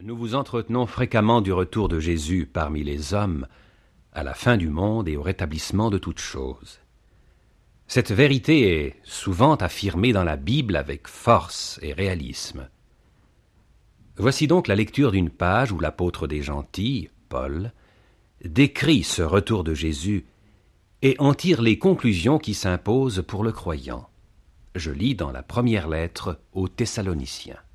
Nous vous entretenons fréquemment du retour de Jésus parmi les hommes, à la fin du monde et au rétablissement de toutes choses. Cette vérité est souvent affirmée dans la Bible avec force et réalisme. Voici donc la lecture d'une page où l'apôtre des gentils, Paul, décrit ce retour de Jésus et en tire les conclusions qui s'imposent pour le croyant. Je lis dans la première lettre aux Thessaloniciens.